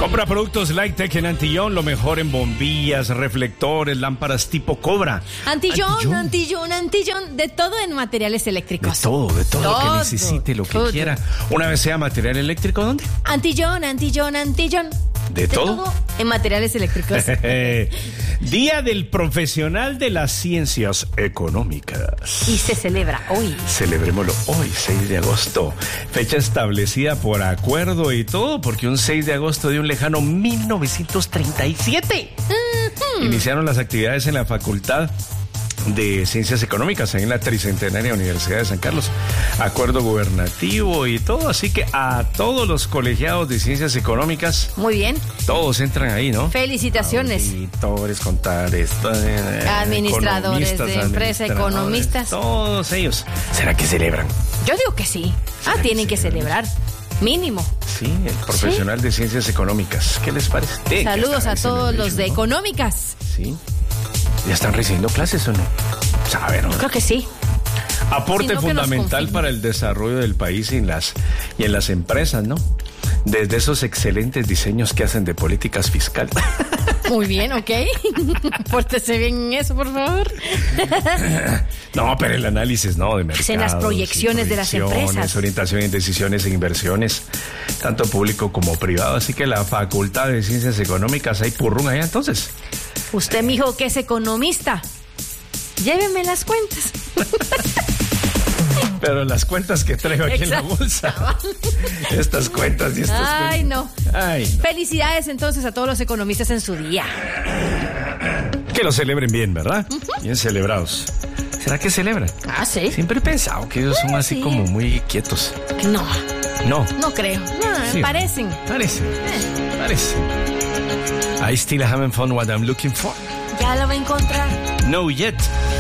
Compra productos Lightech en Antillón, lo mejor en bombillas, reflectores, lámparas tipo Cobra. Antillón, de todo en materiales eléctricos. De todo lo que necesite, lo que quiera. Una vez sea material eléctrico, ¿dónde? Antillón. ¿De todo? En materiales eléctricos. Día del Profesional de las Ciencias Económicas. Y se celebra hoy. Celebrémoslo hoy, 6 de agosto. Fecha establecida por acuerdo y todo, porque un 6 de agosto de un lejano 1937 iniciaron las actividades en la Facultad de Ciencias Económicas en la Tricentenaria Universidad de San Carlos. Acuerdo gubernativo y todo, así que a todos los colegiados de Ciencias Económicas. Muy bien. Todos entran ahí, ¿no? Felicitaciones. Auditores, contadores, administradores de empresa, economistas. Todos ellos. ¿Será que celebran? Yo digo que sí. Tienen que celebrar. Mínimo. Sí, el profesional de Ciencias Económicas. ¿Qué les parece? Saludos a todos los de Económicas. Sí. ¿Ya están recibiendo clases o no? ¿Saben? Creo que sí. Aporte fundamental para el desarrollo del país y en las empresas, ¿no? Desde esos excelentes diseños que hacen de políticas fiscales. Muy bien, ok. Pórtese bien en eso, por favor. No, pero el análisis, ¿no? De mercados. En las proyecciones de las empresas. Orientación en decisiones e inversiones, tanto público como privado. Así que la Facultad de Ciencias Económicas, hay purrún allá, entonces. Usted, mijo, que es economista, lléveme las cuentas. Pero las cuentas que traigo aquí en la bolsa. Estas cuentas y estas cuentas. Ay, no. Felicidades entonces a todos los economistas en su día. Que lo celebren bien, ¿verdad? Bien celebrados. ¿Será que celebran? Sí. Siempre he pensado que ellos son así como muy quietos. No creo. Sí, parecen. Parecen. I still haven't found what I'm looking for. Ya lo va a encontrar. No yet.